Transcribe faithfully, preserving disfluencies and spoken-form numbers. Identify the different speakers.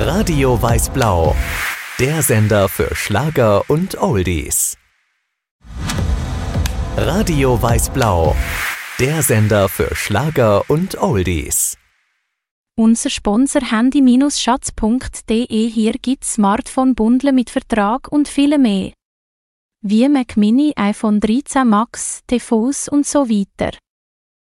Speaker 1: Radio Weiß-Blau, der Sender für Schlager und Oldies. Radio Weiß-Blau, der Sender für Schlager und Oldies.
Speaker 2: Unser Sponsor handy schatz punkt de. Hier gibt's Smartphone-Bundle mit Vertrag und viel mehr. Wie Mac Mini, iPhone dreizehn Max, T V s und so weiter.